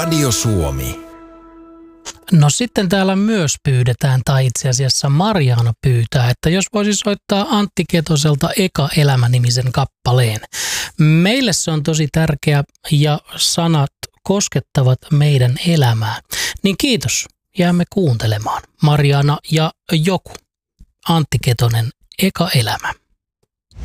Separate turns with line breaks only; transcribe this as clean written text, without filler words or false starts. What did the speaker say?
Radio Suomi.
No sitten täällä myös pyydetään, tai itse asiassa Mariana pyytää, että jos voisi soittaa Antti Ketoselta Eka elämä-nimisen kappaleen. Meille se on tosi tärkeä ja sanat koskettavat meidän elämää. Niin kiitos, jäämme kuuntelemaan. Mariana ja joku. Antti Ketonen, Eka elämä.